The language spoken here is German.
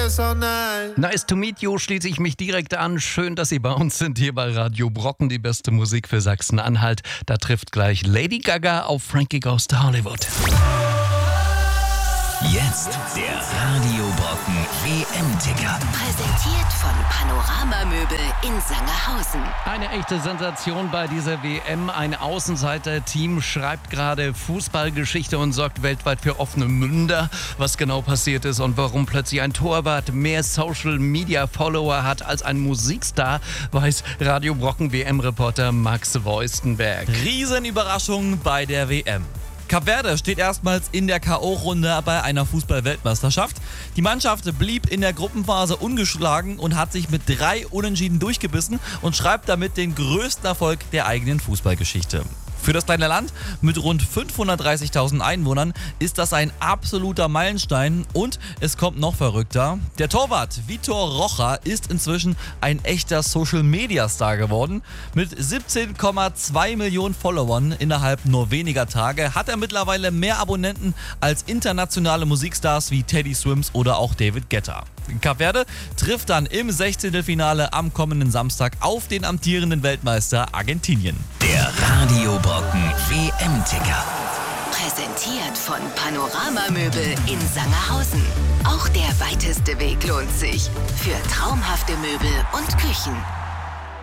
besser nein. Nice to meet you, schließe ich mich direkt an. Schön, dass Sie bei uns sind, hier bei Radio Brocken, die beste Musik für Sachsen-Anhalt. Da trifft gleich Lady Gaga auf Frankie Goes to Hollywood. Jetzt der Radio Brocken WM-Ticker. Präsentiert von Panorama Möbel in Sangerhausen. Eine echte Sensation bei dieser WM. Ein Außenseiter-Team schreibt gerade Fußballgeschichte und sorgt weltweit für offene Münder. Was genau passiert ist und warum plötzlich ein Torwart mehr Social-Media-Follower hat als ein Musikstar, weiß Radio Brocken WM-Reporter Max Voistenberg. Riesenüberraschung bei der WM. Kap Verde steht erstmals in der K.O.-Runde bei einer Fußball-Weltmeisterschaft. Die Mannschaft blieb in der Gruppenphase ungeschlagen und hat sich mit 3 Unentschieden durchgebissen und schreibt damit den größten Erfolg der eigenen Fußballgeschichte. Für das kleine Land mit rund 530.000 Einwohnern ist das ein absoluter Meilenstein und es kommt noch verrückter. Der Torwart Vitor Rocha ist inzwischen ein echter Social-Media-Star geworden. Mit 17,2 Millionen Followern innerhalb nur weniger Tage hat er mittlerweile mehr Abonnenten als internationale Musikstars wie Teddy Swims oder auch David Guetta. Kap Verde trifft dann im 16. Finale am kommenden Samstag auf den amtierenden Weltmeister Argentinien. Der Radio Brocken WM-Ticker. Präsentiert von Panorama Möbel in Sangerhausen. Auch der weiteste Weg lohnt sich. Für traumhafte Möbel und Küchen.